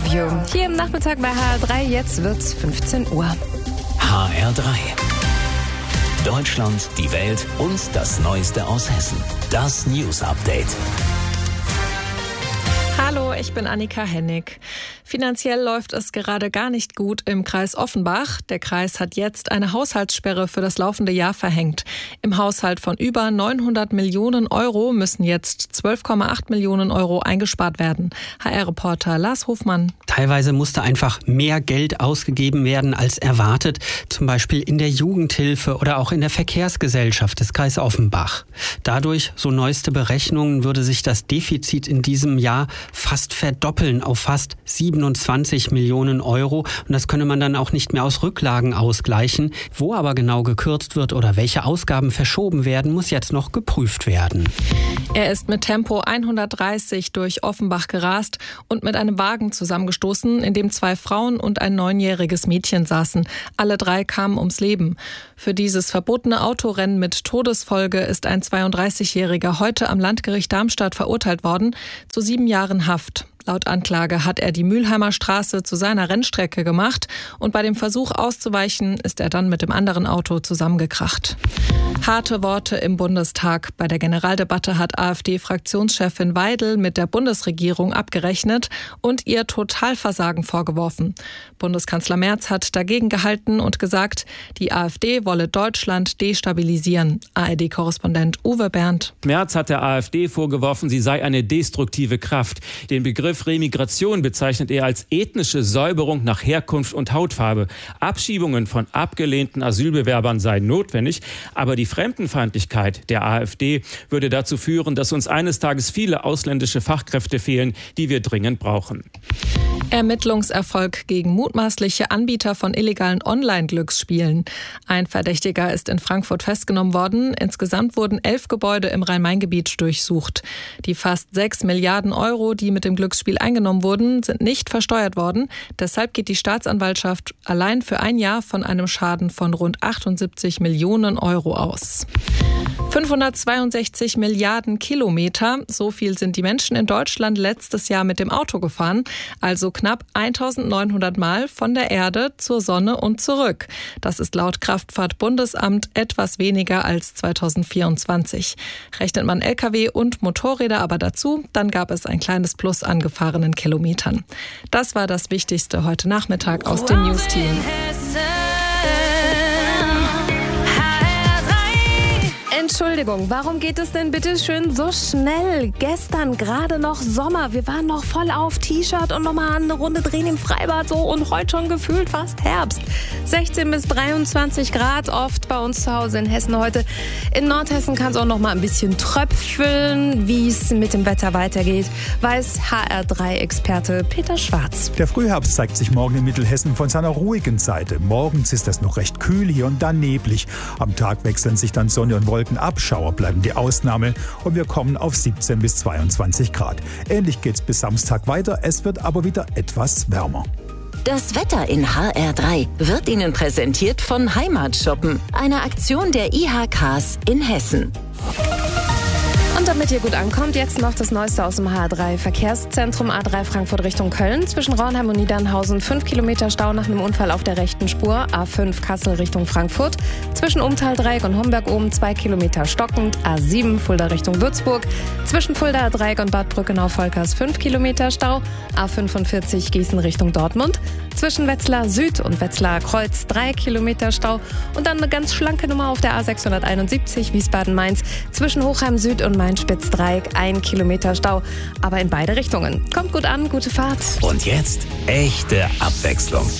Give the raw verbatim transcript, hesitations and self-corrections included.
Interview. Hier im Nachmittag bei H R drei, jetzt wird's fünfzehn Uhr. H R drei. Deutschland, die Welt und das Neueste aus Hessen. Das News Update. Hallo, ich bin Annika Hennig. Finanziell läuft es gerade gar nicht gut im Kreis Offenbach. Der Kreis hat jetzt eine Haushaltssperre für das laufende Jahr verhängt. Im Haushalt von über neunhundert Millionen Euro müssen jetzt zwölf Komma acht Millionen Euro eingespart werden. H R-Reporter Lars Hofmann. Teilweise musste einfach mehr Geld ausgegeben werden als erwartet, zum Beispiel in der Jugendhilfe oder auch in der Verkehrsgesellschaft des Kreis Offenbach. Dadurch, so neueste Berechnungen, würde sich das Defizit in diesem Jahr fast verdoppeln auf fast siebenundzwanzig Millionen Euro. Und das könne man dann auch nicht mehr aus Rücklagen ausgleichen. Wo aber genau gekürzt wird oder welche Ausgaben verschoben werden, muss jetzt noch geprüft werden. Er ist mit Tempo hundertdreißig durch Offenbach gerast und mit einem Wagen zusammengestoßen, in dem zwei Frauen und ein neunjähriges Mädchen saßen. Alle drei kamen ums Leben. Für dieses verbotene Autorennen mit Todesfolge ist ein zweiunddreißigjähriger heute am Landgericht Darmstadt verurteilt worden zu sieben Jahren Haft. Laut Anklage hat er die Mülheimer Straße zu seiner Rennstrecke gemacht und bei dem Versuch auszuweichen ist er dann mit dem anderen Auto zusammengekracht. Harte Worte im Bundestag. Bei der Generaldebatte hat AfD-Fraktionschefin Weidel mit der Bundesregierung abgerechnet und ihr Totalversagen vorgeworfen. Bundeskanzler Merz hat dagegen gehalten und gesagt, die AfD wolle Deutschland destabilisieren. A R D-Korrespondent Uwe Berndt. Merz hat der AfD vorgeworfen, sie sei eine destruktive Kraft. Den Begriff Remigration bezeichnet er als ethnische Säuberung nach Herkunft und Hautfarbe. Abschiebungen von abgelehnten Asylbewerbern seien notwendig, aber die Fremdenfeindlichkeit der AfD würde dazu führen, dass uns eines Tages viele ausländische Fachkräfte fehlen, die wir dringend brauchen. Ermittlungserfolg gegen mutmaßliche Anbieter von illegalen Online-Glücksspielen. Ein Verdächtiger ist in Frankfurt festgenommen worden. Insgesamt wurden elf Gebäude im Rhein-Main-Gebiet durchsucht. Die fast sechs Milliarden Euro, die mit dem Glücksspiel eingenommen wurden, sind nicht versteuert worden. Deshalb geht die Staatsanwaltschaft allein für ein Jahr von einem Schaden von rund achtundsiebzig Millionen Euro aus. fünfhundertzweiundsechzig Milliarden Kilometer, so viel sind die Menschen in Deutschland letztes Jahr mit dem Auto gefahren, also knapp eintausendneunhundert Mal von der Erde zur Sonne und zurück. Das ist laut Kraftfahrtbundesamt etwas weniger als zweitausendvierundzwanzig. Rechnet man L K W und Motorräder aber dazu, dann gab es ein kleines Plus an gefahrenen Kilometern. Das war das Wichtigste heute Nachmittag aus dem News-Team. Entschuldigung, warum geht es denn bitte schön so schnell? Gestern gerade noch Sommer, wir waren noch voll auf T-Shirt und nochmal eine Runde drehen im Freibad so und heute schon gefühlt fast Herbst. sechzehn bis dreiundzwanzig Grad oft bei uns zu Hause in Hessen heute. In Nordhessen kann es auch noch mal ein bisschen tröpfeln. Wie es mit dem Wetter weitergeht, weiß H R drei Experte Peter Schwarz. Der Frühherbst zeigt sich morgen in Mittelhessen von seiner ruhigen Seite. Morgens ist es noch recht kühl, hier und dann neblig. Am Tag wechseln sich dann Sonne und Wolken ab. Schauer bleiben die Ausnahme und wir kommen auf siebzehn bis zweiundzwanzig Grad. Ähnlich geht's bis Samstag weiter, es wird aber wieder etwas wärmer. Das Wetter in H R drei wird Ihnen präsentiert von Heimatshoppen, einer Aktion der I H Ks in Hessen. Und damit ihr gut ankommt, jetzt noch das Neueste aus dem H R drei Verkehrszentrum. A drei Frankfurt Richtung Köln. Zwischen Raunheim und Niedernhausen fünf Kilometer Stau nach einem Unfall auf der rechten Spur. A fünf Kassel Richtung Frankfurt. Zwischen Umtaldreieck und Homberg oben zwei Kilometer stockend. A sieben Fulda Richtung Würzburg. Zwischen Fulda Dreieck und Bad Brückenau-Volkers fünf Kilometer Stau. A fünfundvierzig Gießen Richtung Dortmund. Zwischen Wetzlar Süd und Wetzlar Kreuz drei Kilometer Stau. Und dann eine ganz schlanke Nummer auf der A sechshunderteinundsiebzig Wiesbaden-Mainz. Zwischen Hochheim Süd und Main-Spitz-Dreieck ein Kilometer Stau. Aber in beide Richtungen. Kommt gut an, gute Fahrt. Und jetzt echte Abwechslung.